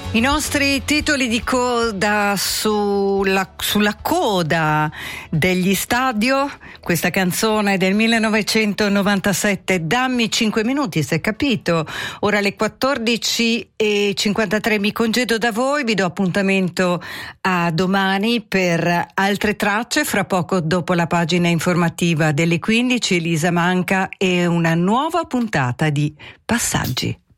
I nostri titoli di coda sulla coda degli Stadio, questa canzone del 1997, Dammi 5 minuti, se capito. Ora alle 14:53 mi congedo da voi, vi do appuntamento a domani per altre tracce, fra poco dopo la pagina informativa delle 15, Elisa Manca e una nuova puntata di Passaggi.